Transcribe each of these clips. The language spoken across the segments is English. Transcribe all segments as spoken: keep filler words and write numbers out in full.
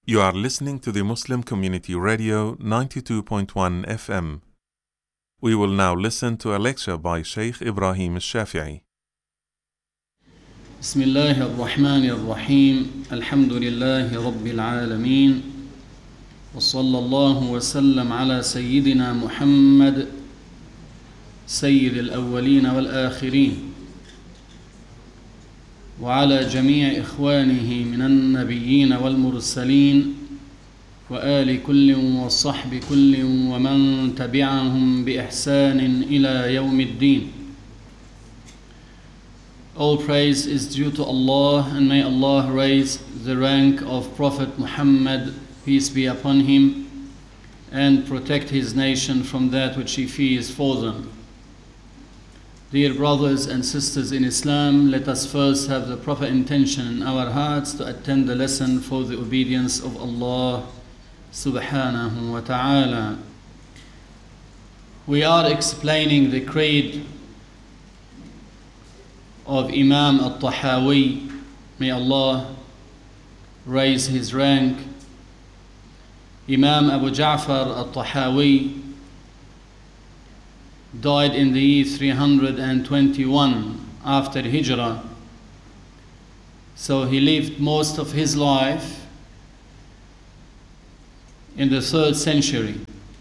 You are listening to the Muslim Community Radio ninety-two point one F M. We will now listen to a lecture by Sheikh Ibrahim al-Shafi'i. بسم الله الرحمن الرحيم الحمد لله رب العالمين وصلى الله وسلم على سيدنا محمد سيد الأولين والآخرين وعلى جميع إخوانه من النبيين والمرسلين وآل كل وصحب كل ومن تبعهم بإحسان إلى يوم الدين. All praise is due to Allah, and may Allah raise the rank of Prophet Muhammad, peace be upon him, and protect his nation from that which he fears for them. Dear brothers and sisters in Islam, let us first have the proper intention in our hearts to attend the lesson for the obedience of Allah subhanahu wa ta'ala. We are explaining the creed of Imam al-Tahawi, may Allah raise his rank. Imam Abu Ja'far al-Tahawi died in the year three hundred twenty-one after Hijrah. So he lived most of his life in the third century.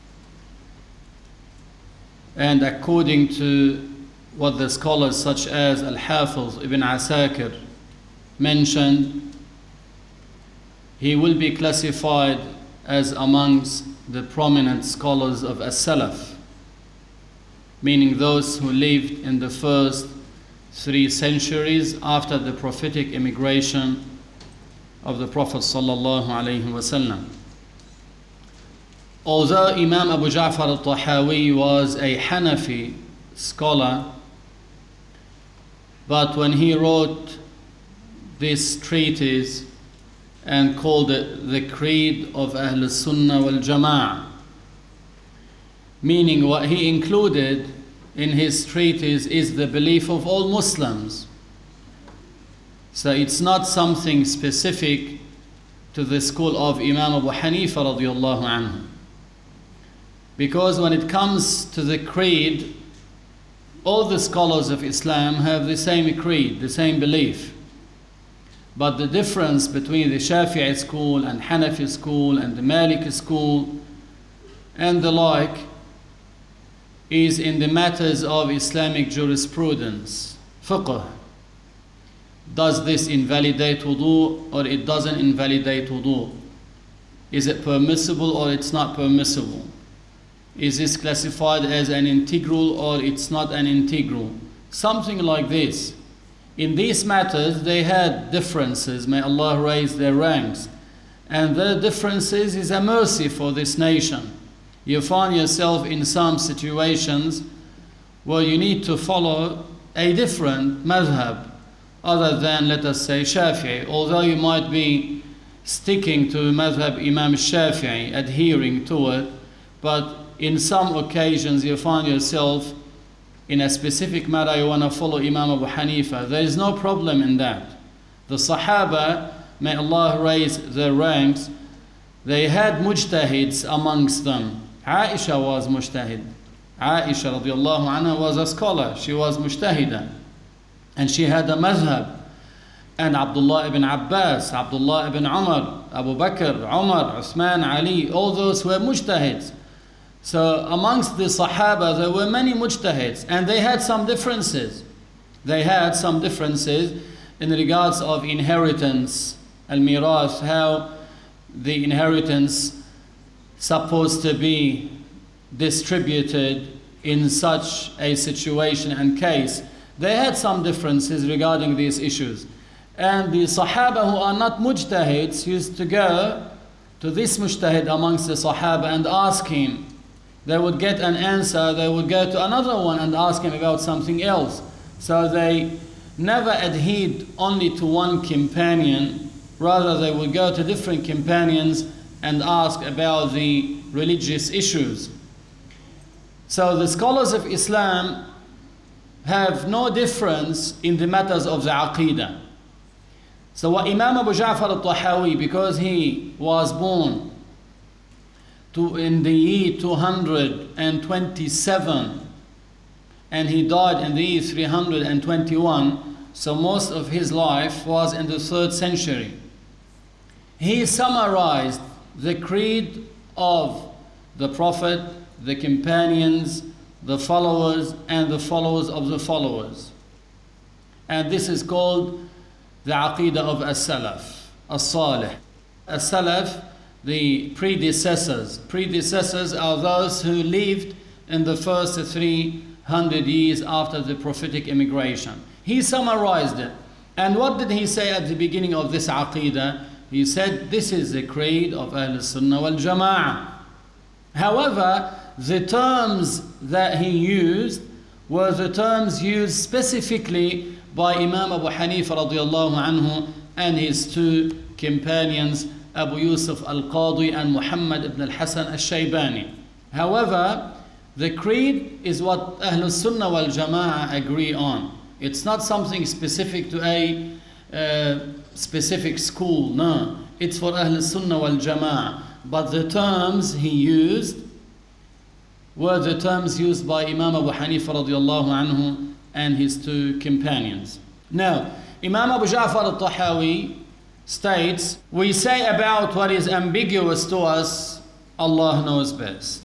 And according to what the scholars such as Al-Hafiz Ibn Asakir mentioned, he will be classified as amongst the prominent scholars of As-Salaf, meaning those who lived in the first three centuries after the prophetic immigration of the Prophet sallallahu alaihi wasallam. Although Imam Abu Ja'far al-Tahawi was a Hanafi scholar, but when he wrote this treatise and called it the Creed of Ahl Sunnah wal Jama'ah, meaning what he included in his treatise is the belief of all Muslims. So it's not something specific to the school of Imam Abu Hanifa radiyallahu anhu. Because when it comes to the creed, all the scholars of Islam have the same creed, the same belief. But the difference between the Shafi'i school and Hanafi school and the Maliki school and the like is in the matters of Islamic jurisprudence, fiqh. Does this invalidate wudu or it doesn't invalidate wudu? Is it permissible or it's not permissible? Is this classified as an integral or it's not an integral? Something like this. In these matters, they had differences. May Allah raise their ranks. And their differences is a mercy for this nation. You find yourself in some situations where you need to follow a different madhab other than, let us say, Shafi'i. Although you might be sticking to madhab Imam Shafi'i, adhering to it, but in some occasions you find yourself in a specific matter you want to follow Imam Abu Hanifa. There is no problem in that. The Sahaba, may Allah raise their ranks, they had mujtahids amongst them. Aisha was mujtahid. Aisha radiallahu anha was a scholar. She was mujtahida. And she had a madhab. And Abdullah ibn Abbas, Abdullah ibn Umar, Abu Bakr, Umar, Uthman, Ali, all those were mujtahids. So amongst the Sahaba, there were many mujtahids, and they had some differences. They had some differences in regards of inheritance, al-mirath, how the inheritance supposed to be distributed in such a situation and case. They had some differences regarding these issues. And the Sahaba who are not mujtahids used to go to this mujtahid amongst the Sahaba and ask him. They would get an answer, they would go to another one and ask him about something else. So they never adhered only to one companion, rather they would go to different companions and ask about the religious issues. So the scholars of Islam have no difference in the matters of the Aqidah. So what Imam Abu Ja'far al-Tahawi, because he was born to, in the year two hundred twenty-seven and he died in the year three hundred twenty-one, so most of his life was in the third century. He summarized the creed of the Prophet, the companions, the followers, and the followers of the followers. And this is called the Aqidah of As-Salaf, As-Salih. As-Salaf, the predecessors. Predecessors are those who lived in the first three hundred years after the prophetic immigration. He summarized it. And what did he say at the beginning of this Aqidah? He said, this is the creed of Ahl Sunnah wal Jama'ah. However, the terms that he used were the terms used specifically by Imam Abu Hanifa radiallahu anhu and his two companions, Abu Yusuf al-Qadi and Muhammad ibn al-Hasan al-Shaybani. However, the creed is what Ahl Sunnah wal Jama'ah agree on. It's not something specific to a uh, specific school, no. It's for Ahl Sunnah wal Jama'ah. But the terms he used were the terms used by Imam Abu Hanifa radiallahu anhu and his two companions. Now, Imam Abu Ja'far al-Tahawi states, we say about what is ambiguous to us, Allah knows best.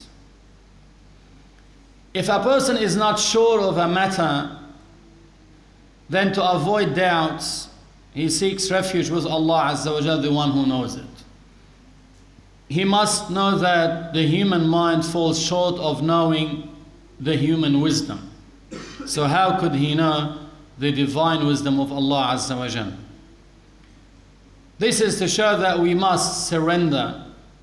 If a person is not sure of a matter, then to avoid doubts, he seeks refuge with Allah Azza wa Jalla, the one who knows it. He must know that the human mind falls short of knowing the human wisdom. So how could he know the divine wisdom of Allah Azza wa Jalla? This is to show that we must surrender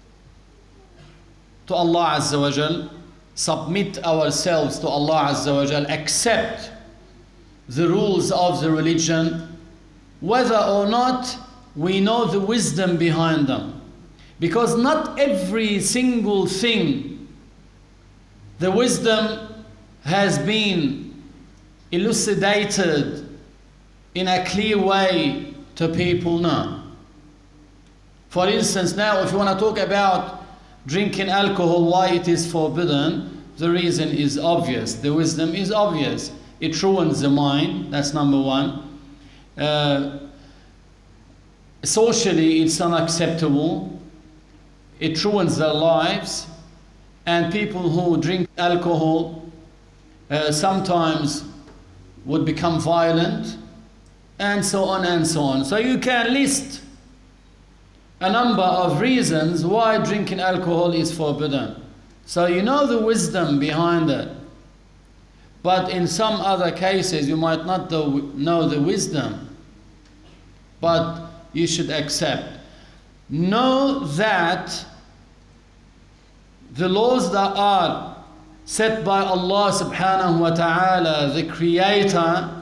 to Allah Azza wa Jalla, submit ourselves to Allah Azza wa Jalla, accept the rules of the religion, whether or not we know the wisdom behind them. Because not every single thing, the wisdom has been elucidated in a clear way to people now. For instance, now if you want to talk about drinking alcohol, why it is forbidden, the reason is obvious. The wisdom is obvious. It ruins the mind, that's number one. Uh, socially, it's unacceptable. It ruins their lives. And people who drink alcohol uh, sometimes would become violent, and so on and so on. So you can list a number of reasons why drinking alcohol is forbidden. So you know the wisdom behind it. But in some other cases, you might not know the wisdom, but you should accept. Know that the laws that are set by Allah subhanahu wa ta'ala, the Creator,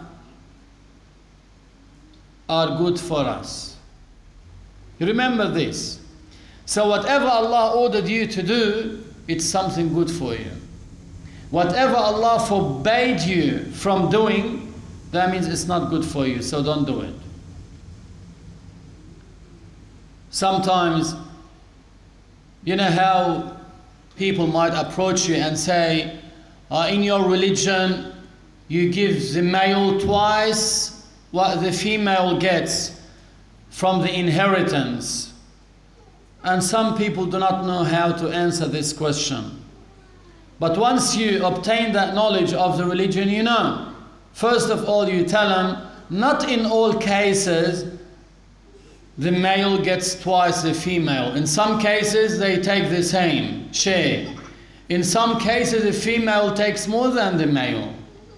are good for us. You remember this. So whatever Allah ordered you to do, it's something good for you. Whatever Allah forbade you from doing, that means it's not good for you, so don't do it. Sometimes, you know how people might approach you and say, uh, in your religion, you give the male twice what the female gets from the inheritance. And some people do not know how to answer this question. But once you obtain that knowledge of the religion, you know. First of all, you tell them, not in all cases the male gets twice the female. In some cases, they take the same share. In some cases, the female takes more than the male.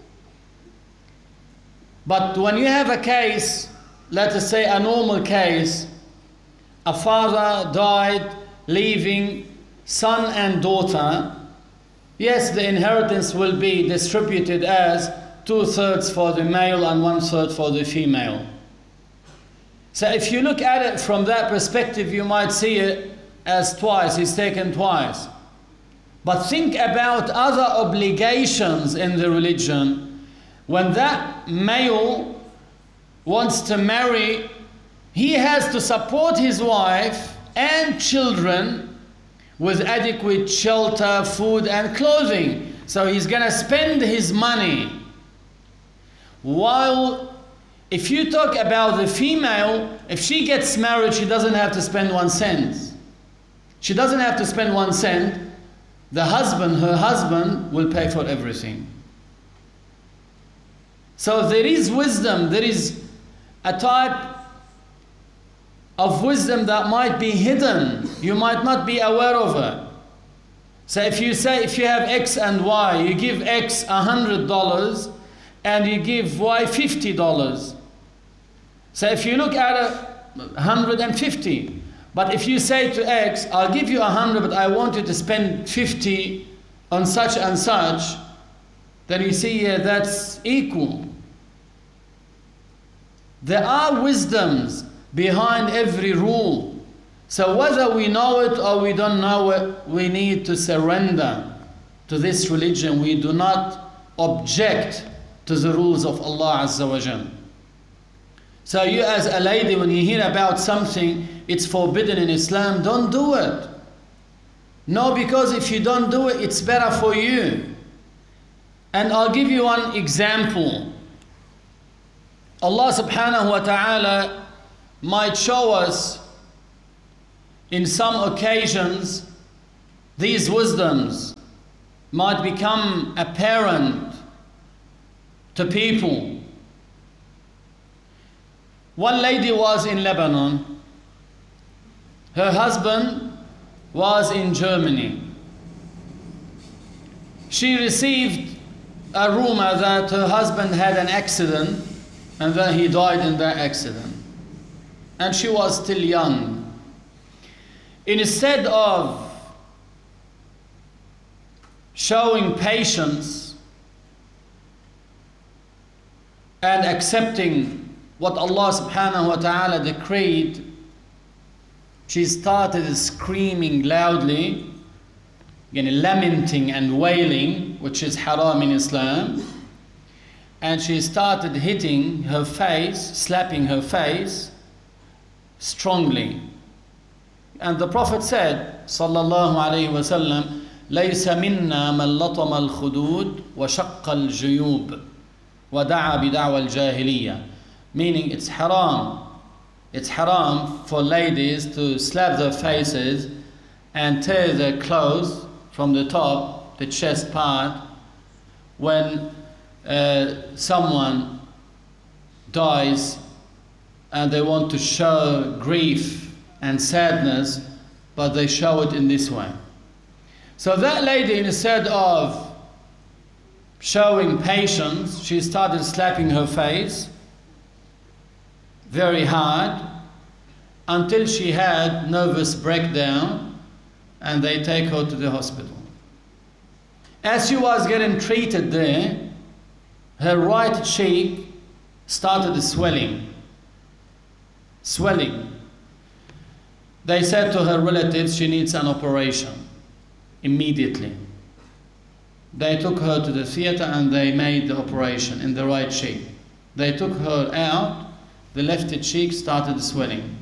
But when you have a case, let us say a normal case, a father died leaving son and daughter, yes, the inheritance will be distributed as two-thirds for the male and one-third for the female. So if you look at it from that perspective, you might see it as twice, he's taken twice. But think about other obligations in the religion. When that male wants to marry he has to support his wife and children with adequate shelter, food and clothing. So he's going to spend his money. While if you talk about the female, if she gets married, she doesn't have to spend one cent. She doesn't have to spend one cent. The husband, her husband, will pay for everything. So there is wisdom, there is a type of wisdom that might be hidden. You might not be aware of it. So if you say, if you have X and Y, you give X one hundred dollars and you give Y fifty dollars. So if you look at it, one hundred fifty. But if you say to X, I'll give you one hundred, but I want you to spend fifty on such and such, then you see, yeah, that's equal. There are wisdoms behind every rule. So whether we know it or we don't know it, we need to surrender to this religion. We do not object to the rules of Allah Azza wa Jal. So you as a lady, when you hear about something, it's forbidden in Islam, don't do it. No, because if you don't do it, it's better for you. And I'll give you one example. Allah subhanahu wa ta'ala might show us in some occasions these wisdoms might become apparent to people. One lady was in Lebanon. Her husband was in Germany. She received a rumor that her husband had an accident and that he died in that accident. And she was still young. Instead of showing patience and accepting what Allah subhanahu wa ta'ala decreed, she started screaming loudly, again, lamenting and wailing, which is haram in Islam. And she started hitting her face, slapping her face strongly. And the Prophet said, sallallahu alayhi wa sallam, لَيْسَ مِنَّا مَنْ لَطَمَ الْخُدُودِ وَشَقَّ الْجُيُوبِ وَدَعَى بِدَعْوَى الْجَاهِلِيَّةِ. Meaning it's haram. It's haram for ladies to slap their faces and tear their clothes from the top, the chest part, when uh, someone dies and they want to show grief and sadness, but they show it in this way. So that lady, instead of showing patience, she started slapping her face very hard until she had nervous breakdown, and they take her to the hospital. As she was getting treated there, her right cheek started swelling. Swelling. They said to her relatives she needs an operation immediately. They took her to the theater and they made the operation in the right cheek. They took her out, the left cheek started swelling.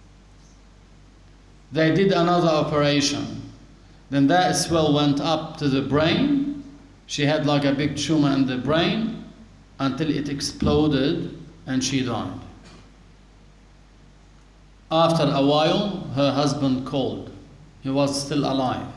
They did another operation. Then that swell went up to the brain. She had like a big tumor in the brain until it exploded and she died. After a while, her husband called. He was still alive.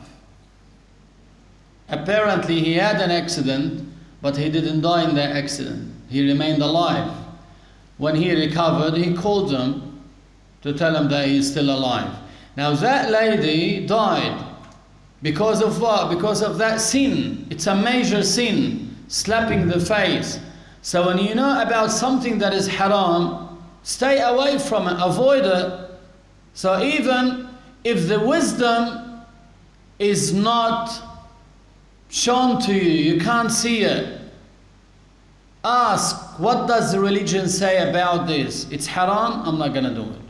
Apparently he had an accident, but he didn't die in that accident. He remained alive. When he recovered, he called them to tell them that he's still alive. Now that lady died because of what? Because of that sin. It's a major sin, slapping the face. So when you know about something that is haram, stay away from it, avoid it. So even if the wisdom is not shown to you, you can't see it, ask, what does the religion say about this? It's haram, I'm not going to do it.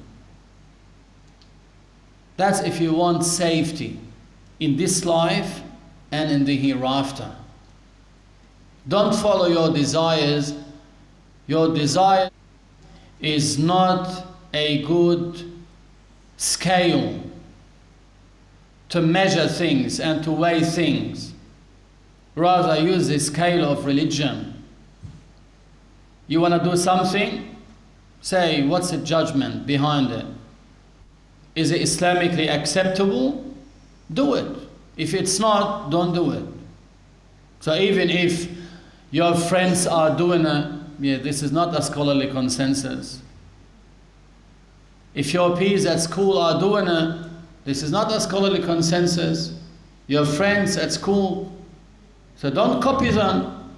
That's if you want safety in this life and in the hereafter. Don't follow your desires. Your desire is not a good scale to measure things and to weigh things. Rather use the scale of religion. You want to do something? Say, what's the judgment behind it? Is it Islamically acceptable? Do it. If it's not, don't do it. So even if your friends are doing it, yeah, this is not a scholarly consensus. If your peers at school are doing it, this is not a scholarly consensus. Your friends at school, so don't copy them.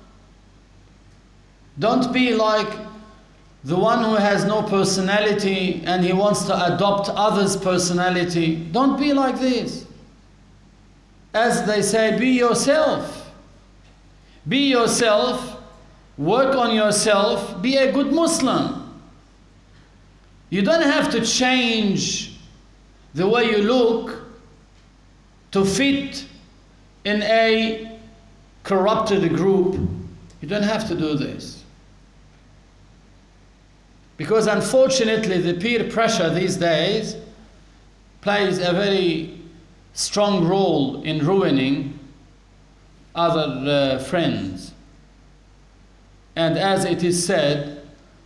Don't be like the one who has no personality and he wants to adopt others' personality. Don't be like this. As they say, be yourself. Be yourself. Work on yourself. Be a good Muslim. You don't have to change the way you look to fit in a corrupted group. You don't have to do this. Because unfortunately the peer pressure these days plays a very strong role in ruining other uh, friends. And as it is said,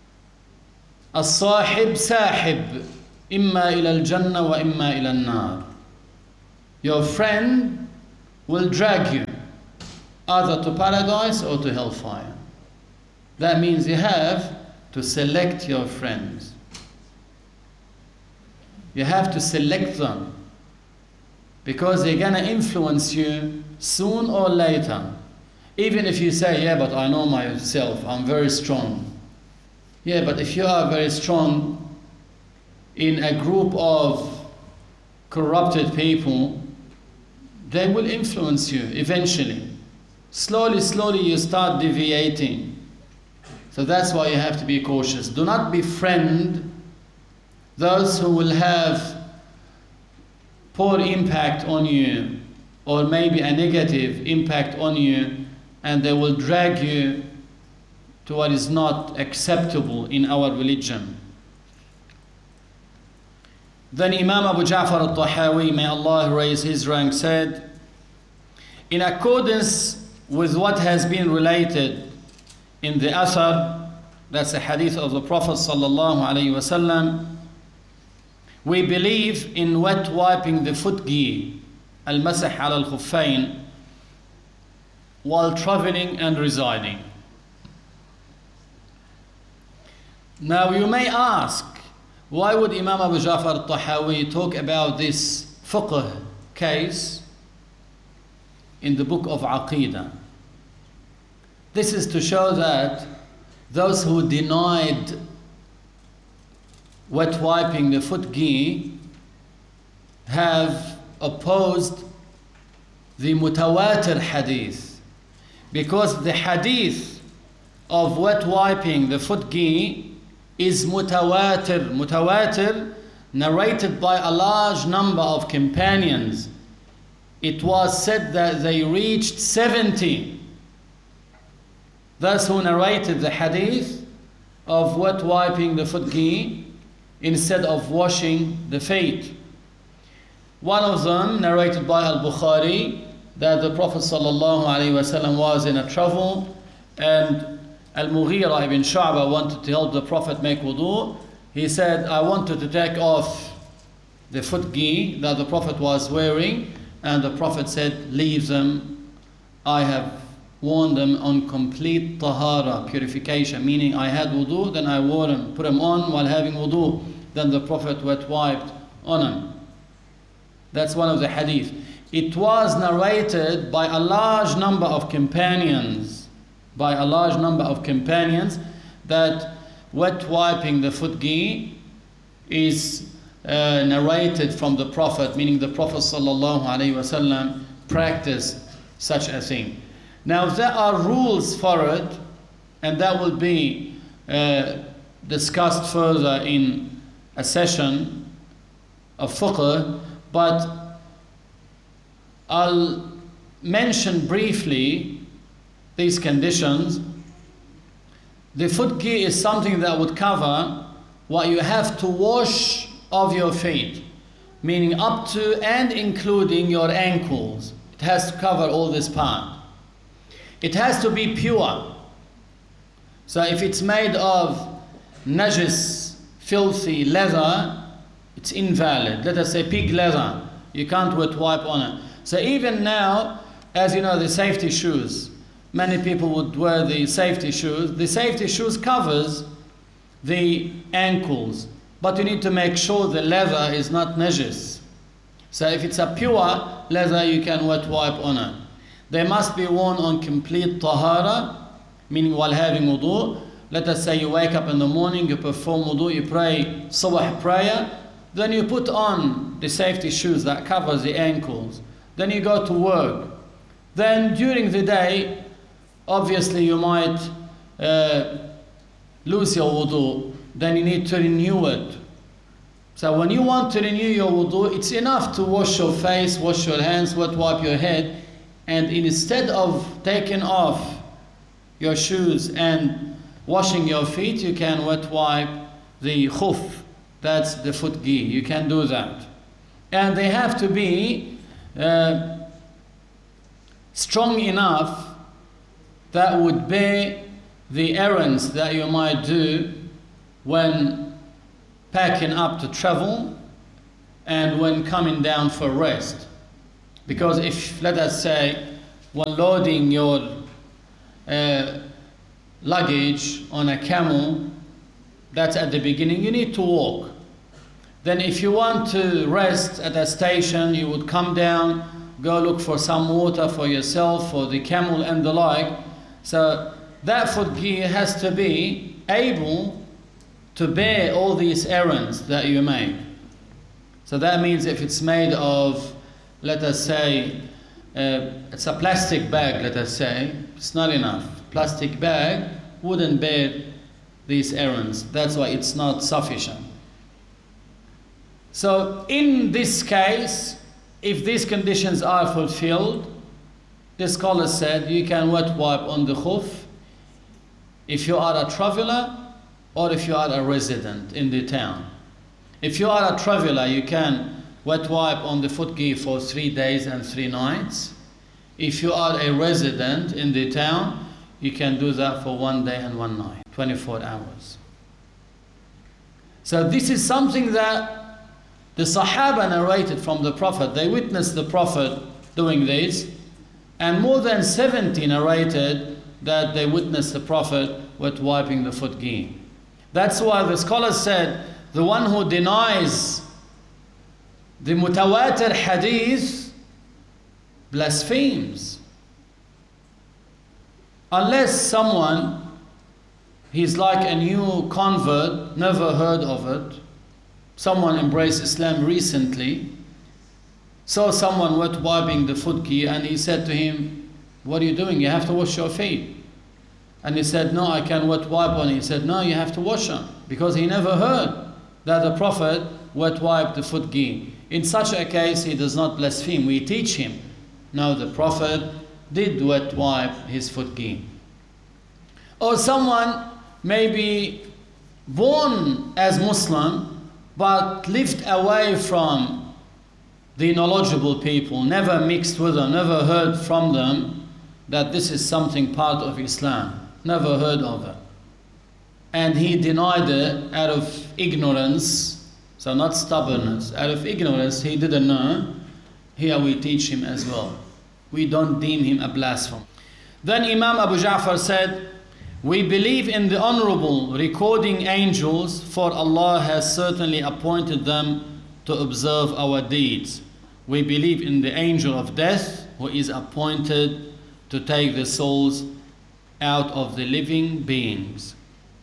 الصاحب ساحب إما إلى الجنة وإما إلى النار. Your friend will drag you either to paradise or to hellfire. That means you have to select your friends. You have to select them because they're going to influence you soon or later. Even if you say, yeah, but I know myself, I'm very strong. Yeah, but if you are very strong in a group of corrupted people, they will influence you eventually. Slowly, slowly you start deviating. So that's why you have to be cautious. Do not befriend those who will have poor impact on you or maybe a negative impact on you, and they will drag you to what is not acceptable in our religion. Then Imam Abu Ja'far al-Tahawi, may Allah raise his rank, said, in accordance with what has been related in the Athar, that's a hadith of the Prophet sallallahu alaihi wasallam, we believe in wet wiping the foot gear, al-masah ala al-khuffayn, while traveling and residing. Now you may ask, why would Imam Abu Ja'far al-Tahawi talk about this fiqh case in the book of Aqeedah? This is to show that those who denied wet wiping the foot gear have opposed the mutawatir hadith, because the hadith of wet wiping the foot gear is mutawatir. Mutawatir, narrated by a large number of companions. It was said that they reached seventy. Those who narrated the hadith of wet wiping the foot gear instead of washing the feet. One of them, narrated by Al-Bukhari, that the Prophet sallallahu alaihi wasallam was in a travel and Al-Mughira ibn Shu'bah wanted to help the Prophet make wudu. He said, I wanted to take off the foot gear that the Prophet was wearing, and the Prophet said, leave them. I have worn them on complete tahara, purification, meaning I had wudu, then I wore them, put them on while having wudu. Then the Prophet wet wiped on them. That's one of the hadith. It was narrated by a large number of companions, by a large number of companions, that wet wiping the foot gear is uh, narrated from the Prophet, meaning the Prophet sallallahu alaihi wasallam practiced such a thing. Now there are rules for it, and that will be uh, discussed further in a session of fiqh, but I'll mention briefly these conditions. The foot gear is something that would cover what you have to wash of your feet, meaning up to and including your ankles. It has to cover all this part. It has to be pure. So if it's made of najis, filthy leather, it's invalid. Let us say pig leather. You can't wet wipe on it. So even now, as you know, the safety shoes, many people would wear the safety shoes. The safety shoes covers the ankles, but you need to make sure the leather is not najis. So if it's a pure leather, you can wet wipe on it. They must be worn on complete tahara, meaning while having wudu. Let us say you wake up in the morning, you perform wudu, you pray subh prayer, then you put on the safety shoes that covers the ankles. Then you go to work. Then during the day, obviously you might uh, lose your wudu. Then you need to renew it. So when you want to renew your wudu, it's enough to wash your face, wash your hands, wet wipe your head, and instead of taking off your shoes and washing your feet, you can wet wipe the khuf, that's the foot gi. You can do that. And they have to be uh, strong enough that would bear the errands that you might do when packing up to travel and when coming down for rest. Because if, let us say, when loading your uh, luggage on a camel, that's at the beginning, you need to walk. Then if you want to rest at a station, you would come down, go look for some water for yourself, for the camel and the like. So that foot gear has to be able to bear all these errands that you make. So that means if it's made of, let us say, uh, it's a plastic bag, let us say, it's not enough. Plastic bag wouldn't bear these errands. That's why it's not sufficient. So in this case, if these conditions are fulfilled, the scholar said you can wet wipe on the khuf if you are a traveler or if you are a resident in the town. If you are a traveler, you can wet wipe on the foot gear for three days and three nights. If you are a resident in the town, you can do that for one day and one night, twenty-four hours. So this is something that the Sahaba narrated from the Prophet. They witnessed the Prophet doing this, and more than seventy narrated that they witnessed the Prophet wet wiping the foot gear. That's why the scholars said the one who denies the mutawatir hadith blasphemes. Unless someone, he's like a new convert, never heard of it, someone embraced Islam recently, saw someone wet wiping the foot gear, and he said to him, what are you doing? You have to wash your feet. And he said, no, I can wet wipe on it. He said, no, you have to wash them, because he never heard that the Prophet wet wiped the foot gear. In such a case, he does not blaspheme. We teach him, no, the Prophet did wet wipe his foot gear. Or someone may be born as Muslim, but lived away from the knowledgeable people, never mixed with them, never heard from them that this is something part of Islam, never heard of it. And he denied it out of ignorance, so not stubbornness, out of ignorance, he didn't know. Here we teach him as well. We don't deem him a blasphemer. Then Imam Abu Ja'far said, we believe in the honorable recording angels, for Allah has certainly appointed them to observe our deeds. We believe in the angel of death, who is appointed to take the souls out of the living beings.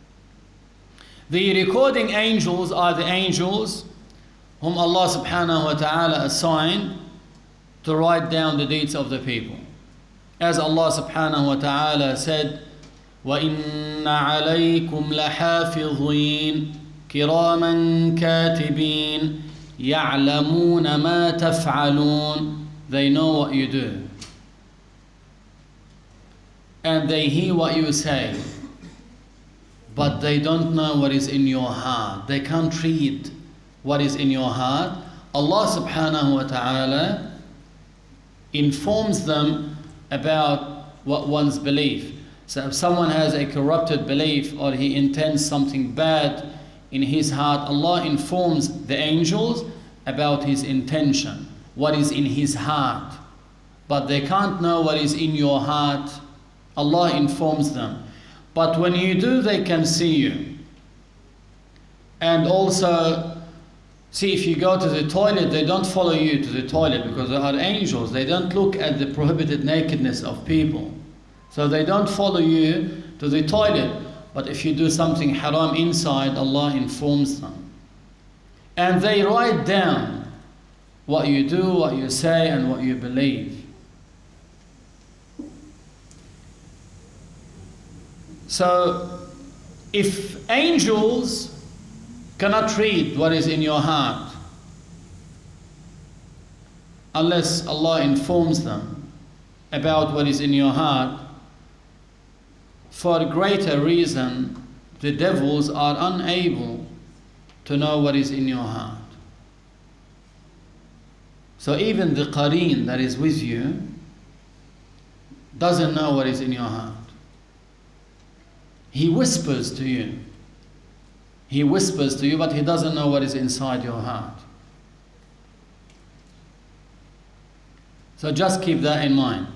The recording angels are the angels whom Allah subhanahu wa ta'ala assigned to write down the deeds of the people. As Allah subhanahu wa ta'ala said, وَإِنَّ عَلَيْكُمْ لَحَافِظِينَ كِرَامًا كَاتِبِينَ يَعْلَمُونَ مَا تَفْعَلُونَ. They know what you do, and they hear what you say. but they don't know what is in your heart. They can't read what is in your heart. Allah subhanahu wa ta'ala informs them about what one's belief. So if someone has a corrupted belief or he intends something bad in his heart, Allah informs the angels about his intention, what is in his heart. But they can't know what is in your heart. Allah informs them. But when you do, they can see you. And also, see, if you go to the toilet, they don't follow you to the toilet because they are angels. They don't look at the prohibited nakedness of people. So they don't follow you to the toilet. But if you do something haram inside, Allah informs them. And they write down what you do, what you say, and what you believe. So, if angels cannot read what is in your heart, unless Allah informs them about what is in your heart, for a greater reason, the devils are unable to know what is in your heart. So even the qareen that is with you doesn't know what is in your heart. He whispers to you. He whispers to you, but he doesn't know what is inside your heart. So just keep that in mind.